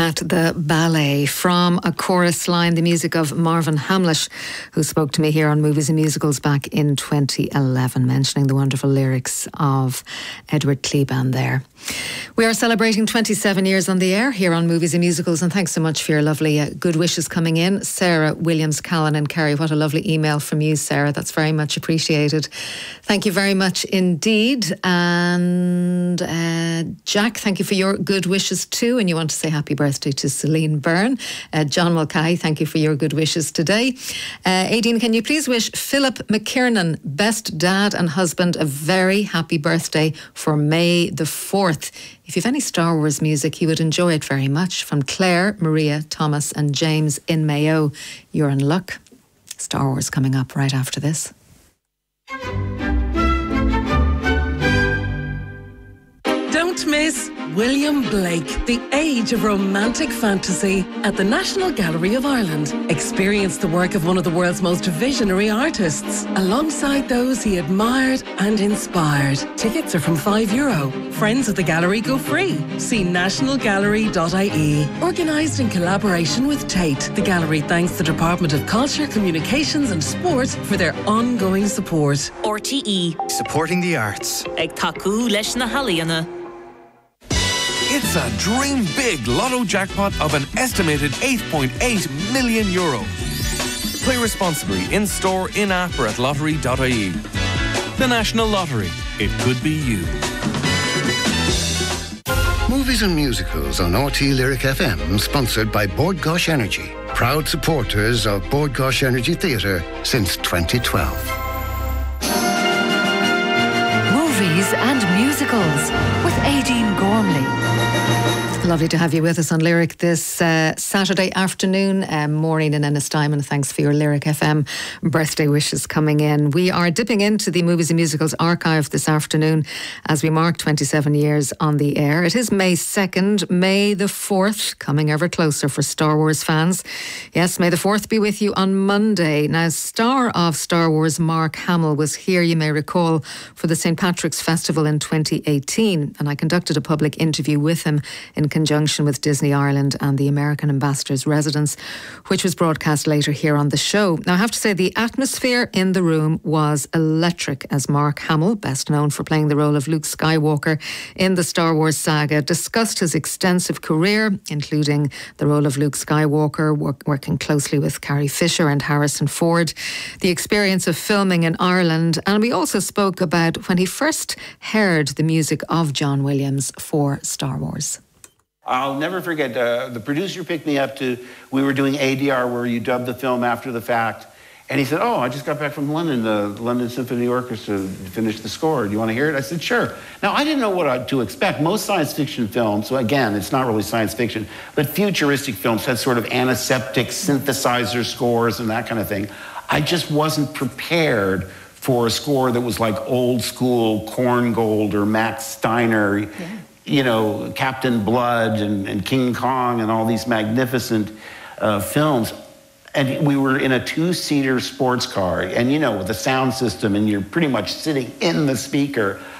at the Ballet from a chorus line, the music of Marvin Hamlet, who spoke to me here on Movies and Musicals back in 2011, mentioning the wonderful lyrics of Edward Kleban there. We are celebrating 27 years on the air here on Movies and Musicals, and thanks so much for your lovely good wishes coming in. Sarah, Williams, Callan and Kerry, what a lovely email from you, Sarah. That's very much appreciated. Thank you very much indeed. And Jack, thank you for your good wishes too, and you want to say happy birthday to Celine Byrne. John Mulcahy, thank you for your good wishes today. Aideen, can you please wish Philip McKiernan, best dad and husband, a very happy birthday for May the 4th. If you've any Star Wars music, he would enjoy it very much. From Claire, Maria, Thomas and James in Mayo. You're in luck. Star Wars coming up right after this. Don't miss William Blake, The Age of Romantic Fantasy at the National Gallery of Ireland. Experience the work of one of the world's most visionary artists, alongside those he admired and inspired. Tickets are from €5. Friends of the gallery go free. See nationalgallery.ie. Organised in collaboration with Tate, the gallery thanks the Department of Culture, Communications and Sport for their ongoing support. RTE. Supporting the arts. Ag taku leis na halaíonna. It's a dream big lotto jackpot of an estimated €8.8 million. Play responsibly in store, in app or at lottery.ie. The National Lottery. It could be you. Movies and Musicals on RT Lyric FM, sponsored by Bord Gáis Energy. Proud supporters of Bord Gáis Energy Theatre since 2012. Movies and Musicals with Aideen Gormley. Lovely to have you with us on Lyric this Saturday afternoon. Maureen and Ennis-Diamond, thanks for your Lyric FM birthday wishes coming in. We are dipping into the Movies and Musicals archive this afternoon as we mark 27 years on the air. It is May 2nd, May the 4th, coming ever closer for Star Wars fans. Yes, May the 4th be with you on Monday. Now, star of Star Wars Mark Hamill was here, you may recall, for the St. Patrick's Festival in 2018, and I conducted a public interview with him in conjunction with Disney Ireland and the American Ambassador's residence, which was broadcast later here on the show. Now, I have to say the atmosphere in the room was electric as Mark Hamill, best known for playing the role of Luke Skywalker in the Star Wars saga, discussed his extensive career, including the role of Luke Skywalker, working closely with Carrie Fisher and Harrison Ford, the experience of filming in Ireland, and we also spoke about when he first heard the music of John Williams for Star Wars. I'll never forget, the producer picked me up we were doing ADR where you dub the film after the fact. And he said, I just got back from London, the London Symphony Orchestra finished the score. Do you want to hear it? I said, sure. Now, I didn't know what to expect. Most science fiction films, so again, it's not really science fiction, but futuristic films had sort of antiseptic synthesizer scores and that kind of thing. I just wasn't prepared for a score that was like old school Korngold or Max Steiner. Yeah. You know, Captain Blood and King Kong and all these magnificent films. And we were in a 2-seater sports car, and with the sound system, and you're pretty much sitting in the speaker.